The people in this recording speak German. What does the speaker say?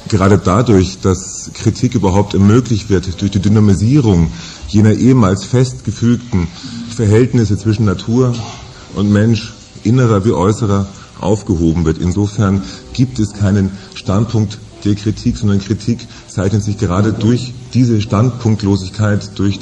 gerade dadurch, dass Kritik überhaupt ermöglicht wird, durch die Dynamisierung jener ehemals festgefügten Verhältnisse zwischen Natur und Mensch, innerer wie äußerer, aufgehoben wird. Insofern gibt es keinen Standpunkt der Kritik, sondern Kritik zeichnet sich gerade durch diese Standpunktlosigkeit, durch